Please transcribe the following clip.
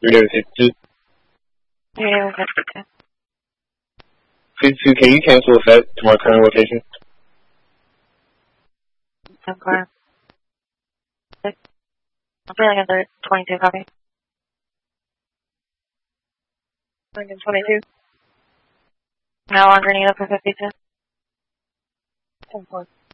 362. 352. 52, can you cancel a set to my current location? Okay. I'm feeling under 22 copy. 22. No longer need up for 52. 10-4.